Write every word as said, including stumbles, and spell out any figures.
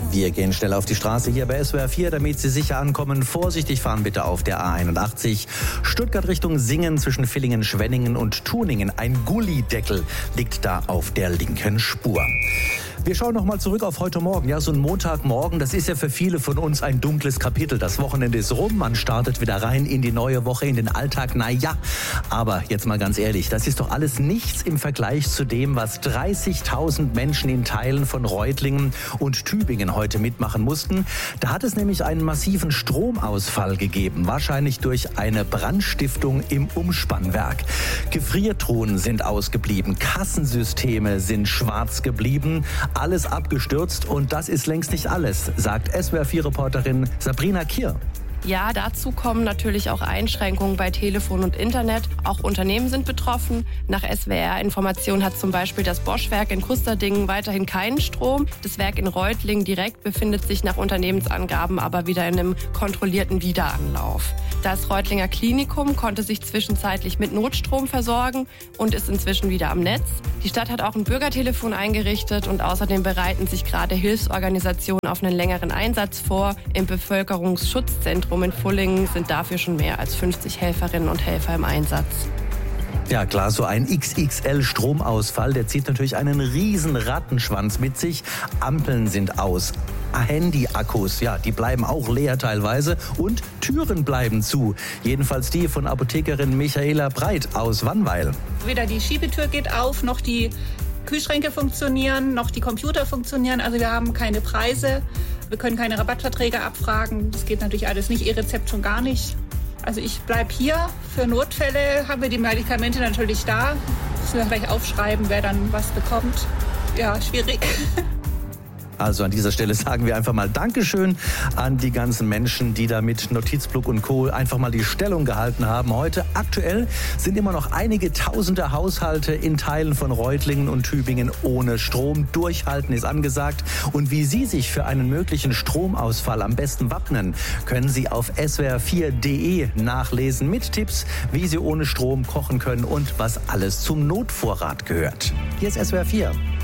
Wir gehen schnell auf die Straße hier bei S W R vier, damit Sie sicher ankommen. Vorsichtig fahren bitte auf der A einundachtzig. Stuttgart Richtung Singen zwischen Villingen, Schwenningen und Tuningen. Ein Gullideckel liegt da auf der linken Spur. Wir schauen noch mal zurück auf heute Morgen. Ja, so ein Montagmorgen, das ist ja für viele von uns ein dunkles Kapitel. Das Wochenende ist rum, man startet wieder rein in die neue Woche, in den Alltag. Na ja, aber jetzt mal ganz ehrlich, das ist doch alles nichts im Vergleich zu dem, was dreißigtausend Menschen in Teilen von Reutlingen und Tübingen heute mitmachen mussten. Da hat es nämlich einen massiven Stromausfall gegeben, wahrscheinlich durch eine Brandstiftung im Umspannwerk. Gefriertruhen sind ausgeblieben, Kassensysteme sind schwarz geblieben. Alles abgestürzt und das ist längst nicht alles, sagt S W R vier Reporterin Sabrina Kier. Ja, dazu kommen natürlich auch Einschränkungen bei Telefon und Internet. Auch Unternehmen sind betroffen. Nach S W R-Informationen hat zum Beispiel das Bosch-Werk in Kusterdingen weiterhin keinen Strom. Das Werk in Reutlingen direkt befindet sich nach Unternehmensangaben aber wieder in einem kontrollierten Wiederanlauf. Das Reutlinger Klinikum konnte sich zwischenzeitlich mit Notstrom versorgen und ist inzwischen wieder am Netz. Die Stadt hat auch ein Bürgertelefon eingerichtet und außerdem bereiten sich gerade Hilfsorganisationen auf einen längeren Einsatz vor. Im Bevölkerungsschutzzentrum in Fullingen sind dafür schon mehr als fünfzig Helferinnen und Helfer im Einsatz. Ja klar, so ein X X L-Stromausfall, der zieht natürlich einen riesen Rattenschwanz mit sich. Ampeln sind aus. Handy-Akkus, ja, die bleiben auch leer teilweise und Türen bleiben zu. Jedenfalls die von Apothekerin Michaela Breit aus Wannweil. Weder die Schiebetür geht auf, noch die Kühlschränke funktionieren, noch die Computer funktionieren. Also wir haben keine Preise, wir können keine Rabattverträge abfragen. Das geht natürlich alles nicht, E-Rezept schon gar nicht. Also ich bleibe hier. Für Notfälle haben wir die Medikamente natürlich da. Müssen wir gleich aufschreiben, wer dann was bekommt. Ja, schwierig. Also an dieser Stelle sagen wir einfach mal Dankeschön an die ganzen Menschen, die da mit Notizblock und Co. einfach mal die Stellung gehalten haben. Heute aktuell sind immer noch einige tausende Haushalte in Teilen von Reutlingen und Tübingen ohne Strom. Durchhalten ist angesagt. Und wie Sie sich für einen möglichen Stromausfall am besten wappnen, können Sie auf S W R vier punkt de nachlesen mit Tipps, wie Sie ohne Strom kochen können und was alles zum Notvorrat gehört. Hier ist S W R vier.